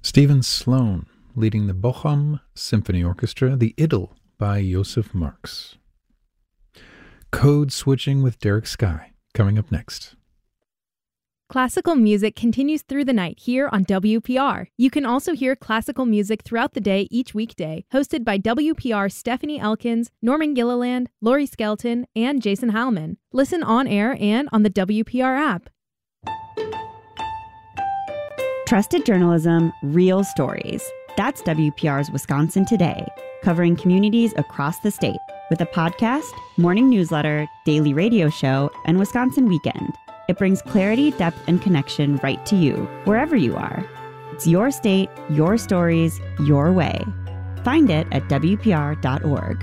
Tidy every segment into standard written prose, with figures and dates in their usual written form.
Stephen Sloan leading the Bochum Symphony Orchestra, the Idyll by Josef Marx. Code Switching with Derek Sky, coming up next. Classical music continues through the night here on WPR. You can also hear classical music throughout the day each weekday, hosted by WPR's Stephanie Elkins, Norman Gilliland, Laurie Skelton, and Jason Heilman. Listen on air and on the WPR app. Trusted journalism, real stories. That's WPR's Wisconsin Today, covering communities across the state with a podcast, morning newsletter, daily radio show, and Wisconsin Weekend. It brings clarity, depth, and connection right to you, wherever you are. It's your state, your stories, your way. Find it at WPR.org.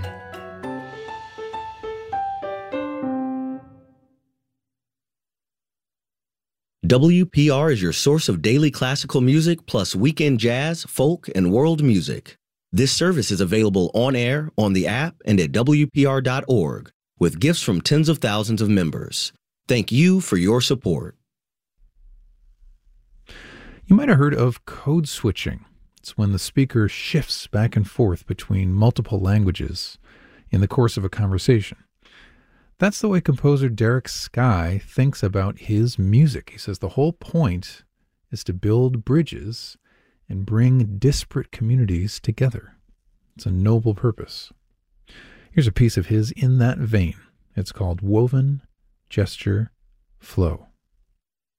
WPR is your source of daily classical music plus weekend jazz, folk, and world music. This service is available on air, on the app, and at WPR.org, with gifts from tens of thousands of members. Thank you for your support. You might have heard of code switching. It's when the speaker shifts back and forth between multiple languages in the course of a conversation. That's the way composer Derek Sky thinks about his music. He says the whole point is to build bridges and bring disparate communities together. It's a noble purpose. Here's a piece of his in that vein. It's called Woven Gesture Flow.